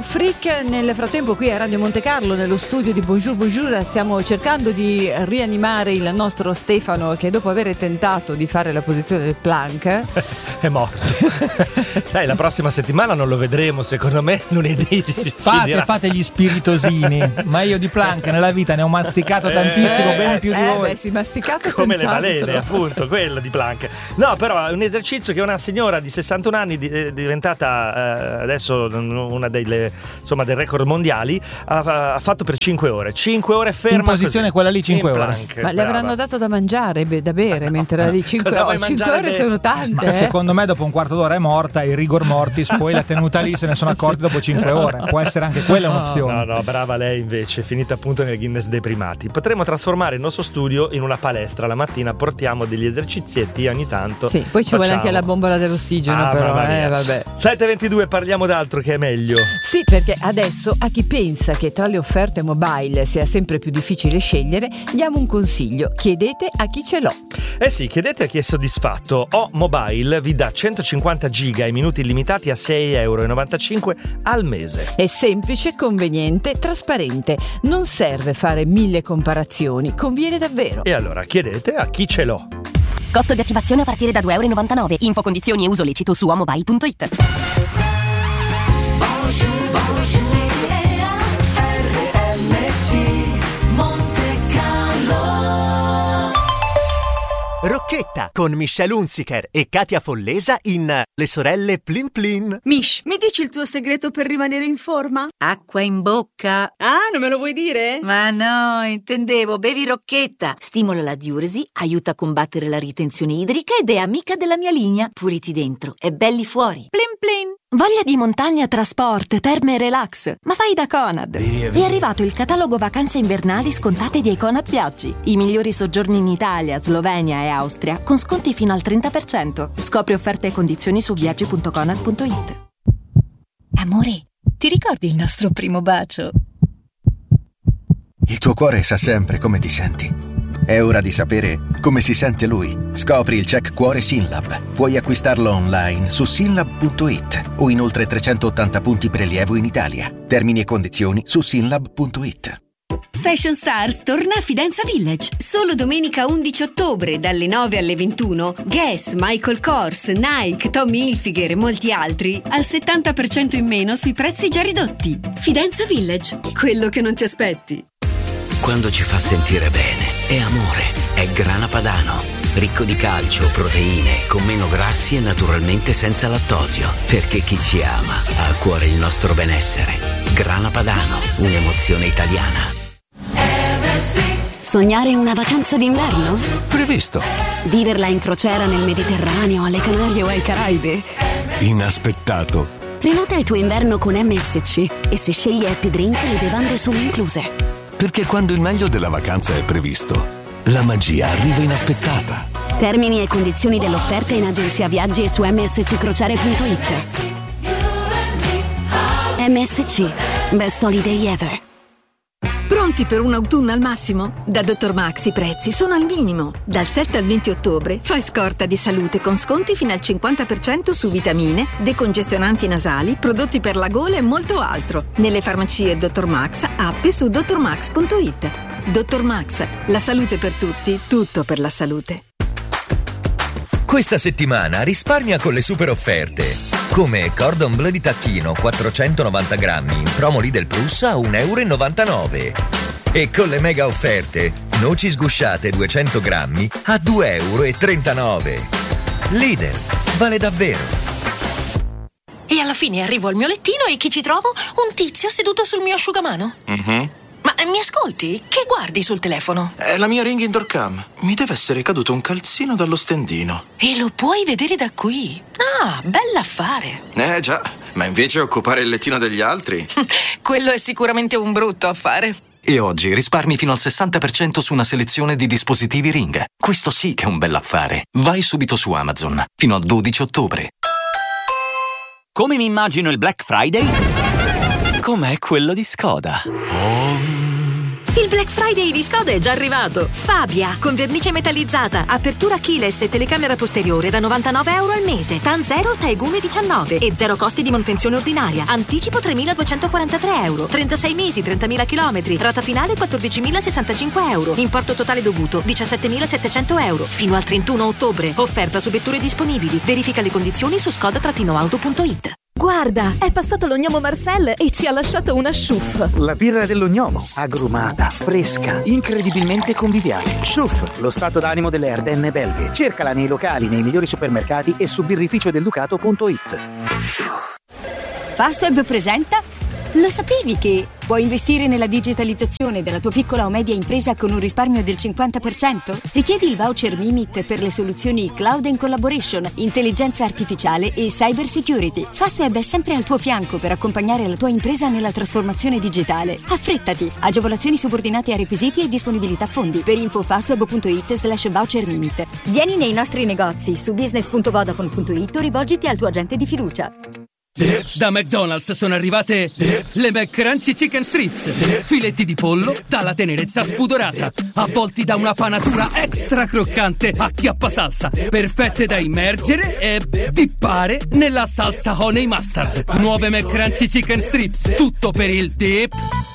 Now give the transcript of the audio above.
freak. Nel frattempo qui a Radio Monte Carlo, nello studio di Bonjour Bonjour, stiamo cercando di rianimare il nostro Stefano, che dopo aver tentato di fare la posizione del plank è morto. Dai, la prossima settimana non lo vedremo, secondo me lunedì fate gli spiritosini. Ma io di plank nella vita ne ho masticato tantissimo, ben più di voi. Beh, sì, masticato come le balene, appunto, quello di plank. No, però è un esercizio che una signora di 61 anni diventata adesso una delle, insomma, dei record mondiali, ha fatto per 5 ore. 5 ore ferma. In posizione così, quella lì 5 ore. Ma Plank, le avranno dato da mangiare, da bere mentre era lì. 5 ore sono tante. Ma secondo me dopo un quarto d'ora è morta, il rigor mortis, poi l'ha tenuta lì, se ne sono accorti dopo 5 ore. Può essere anche quella un'opzione. No, brava lei invece, finita appunto nel Guinness dei primati. Potremmo trasformare il nostro studio in una palestra. La mattina portiamo degli esercizietti ogni tanto. Sì, poi ci vuole anche la bombola dell'ossigeno, però. Vabbè. 7:22, parliamo d'altro che è meglio. Sì, perché adesso a chi pensa che tra le offerte mobile sia sempre più difficile scegliere, diamo un consiglio: chiedete a chi ce l'ho. Eh sì, chiedete a chi è soddisfatto. O-Mobile vi dà 150 giga e minuti illimitati a €6,95 al mese. È semplice, conveniente, trasparente. Non serve fare 1000 comparazioni, conviene davvero. E allora chiedete a chi ce l'ho. Costo di attivazione a partire da €2,99. Info, condizioni e uso lecito su omobile.it. Rocchetta con Michelle Hunziker e Katia Follesa in Le sorelle Plin Plin. Mish, mi dici il tuo segreto per rimanere in forma? Acqua in bocca. Ah, non me lo vuoi dire? Ma no, intendevo, bevi Rocchetta. Stimola la diuresi, aiuta a combattere la ritenzione idrica ed è amica della mia linea. Puliti dentro e belli fuori. Plin plin. Voglia di montagna, trasport, terme e relax? Ma fai da Conad! È arrivato il catalogo vacanze invernali scontate di Econad Viaggi. I migliori soggiorni in Italia, Slovenia e Austria con sconti fino al 30%. Scopri offerte e condizioni su viaggi.conad.it. Amore, ti ricordi il nostro primo bacio? Il tuo cuore sa sempre come ti senti. È ora di sapere come si sente lui. Scopri il check cuore Synlab. Puoi acquistarlo online su synlab.it o in oltre 380 punti prelievo in Italia. Termini e condizioni su synlab.it. Fashion Stars torna a Fidenza Village. Solo domenica 11 ottobre dalle 9 alle 21. Guess, Michael Kors, Nike, Tommy Hilfiger e molti altri al 70% in meno sui prezzi già ridotti. Fidenza Village, quello che non ti aspetti. Quando ci fa sentire bene è amore, è Grana Padano, ricco di calcio, proteine, con meno grassi e naturalmente senza lattosio, perché chi ci ama ha a cuore il nostro benessere. Grana Padano, un'emozione italiana. Sognare una vacanza d'inverno? Previsto. Viverla in crociera nel Mediterraneo, alle Canarie o ai Caraibi? Inaspettato. Prenota il tuo inverno con MSC e se scegli Happy Drink le bevande sono incluse. Perché quando il meglio della vacanza è previsto, la magia arriva inaspettata. Termini e condizioni dell'offerta in agenzia viaggi e su msccrociere.it. MSC, best holiday ever. Pronti per un autunno al massimo? Da Dr. Max i prezzi sono al minimo. Dal 7 al 20 ottobre fai scorta di salute con sconti fino al 50% su vitamine, decongestionanti nasali, prodotti per la gola e molto altro. Nelle farmacie Dr. Max, app e su drmax.it. Dr. Max, la salute per tutti, tutto per la salute. Questa settimana risparmia con le super offerte. Come Cordon Bleu di tacchino 490 grammi in promo Lidl Plus a €1,99. E con le mega offerte, noci sgusciate 200 grammi a €2,39. Lidl, vale davvero. E alla fine arrivo al mio lettino e chi ci trovo? Un tizio seduto sul mio asciugamano. Ma mi ascolti? Che guardi sul telefono? È la mia Ring Indoor Cam. Mi deve essere caduto un calzino dallo stendino. E lo puoi vedere da qui. Ah, bell'affare. Già, ma invece occupare il lettino degli altri? Quello è sicuramente un brutto affare. E oggi risparmi fino al 60% su una selezione di dispositivi Ring. Questo sì che è un bell'affare. Vai subito su Amazon. Fino al 12 ottobre. Come mi immagino il Black Friday? Com'è quello di Skoda. Il Black Friday di Skoda è già arrivato. Fabia, con vernice metallizzata, apertura keyless e telecamera posteriore da €99 al mese. TAN 0, Taegumi 19 e 0 costi di manutenzione ordinaria. Anticipo €3.243. 36 mesi, 30.000 chilometri. Rata finale €14.065. Importo totale dovuto €17.700. Fino al 31 ottobre. Offerta su vetture disponibili. Verifica le condizioni su skoda-auto.it. Guarda, è passato lo gnomo Marcel e ci ha lasciato una Schuff. La birra dello gnomo, agrumata, fresca, incredibilmente conviviale. Schuff, lo stato d'animo delle Ardenne belghe. Cercala nei locali, nei migliori supermercati e su birrificiodelducato.it. Fastweb presenta. Lo sapevi che puoi investire nella digitalizzazione della tua piccola o media impresa con un risparmio del 50%? Richiedi il voucher Mimit per le soluzioni Cloud and Collaboration, intelligenza artificiale e cyber security. Fastweb è sempre al tuo fianco per accompagnare la tua impresa nella trasformazione digitale. Affrettati! Agevolazioni subordinate a requisiti e disponibilità fondi. Per info fastweb.it/voucher Mimit. Vieni nei nostri negozi su business.vodafone.it o rivolgiti al tuo agente di fiducia. Da McDonald's sono arrivate le McCrunchy Chicken Strips, filetti di pollo dalla tenerezza spudorata, avvolti da una panatura extra croccante a chiappasalsa, perfette da immergere e dippare nella salsa honey mustard. Nuove McCrunchy Chicken Strips, tutto per il dip